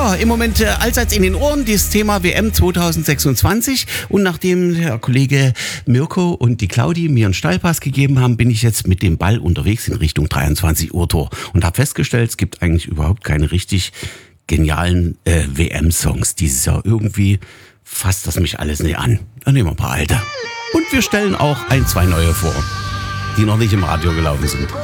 Ja, im Moment allseits in den Ohren das Thema WM 2026. Und nachdem der Kollege Mirko und die Claudi mir einen Steilpass gegeben haben, bin ich jetzt mit dem Ball unterwegs in Richtung 23 Uhr Tor und habe festgestellt, es gibt eigentlich überhaupt keine richtig genialen WM-Songs dieses Jahr. Irgendwie fasst das mich alles nicht an. Dann nehmen wir ein paar alte. Und wir stellen auch ein, zwei neue vor, die noch nicht im Radio gelaufen sind.